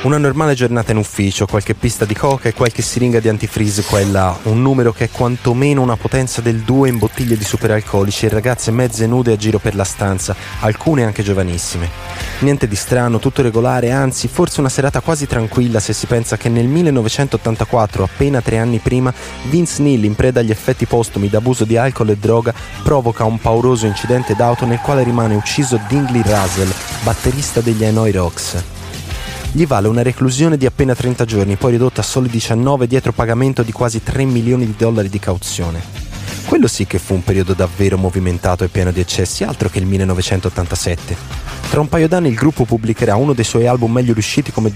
Una normale giornata in ufficio, qualche pista di coca e qualche siringa di antifreeze qua e là, un numero che è quantomeno una potenza del 2 in bottiglie di superalcolici e ragazze mezze nude a giro per la stanza, alcune anche giovanissime. Niente di strano, tutto regolare, anzi forse una serata quasi tranquilla se si pensa che nel 1984, appena 3 anni prima, Vince Neil, in preda agli effetti postumi d'abuso di alcol e droga, provoca un pauroso incidente d'auto nel quale rimane ucciso Dingley Russell, batterista degli Hanoi Rocks. Gli vale una reclusione di appena 30 giorni, poi ridotta a soli 19 dietro pagamento di quasi $3 milioni di cauzione. Quello sì che fu un periodo davvero movimentato e pieno di eccessi, altro che il 1987. Tra un paio d'anni il gruppo pubblicherà uno dei suoi album meglio riusciti come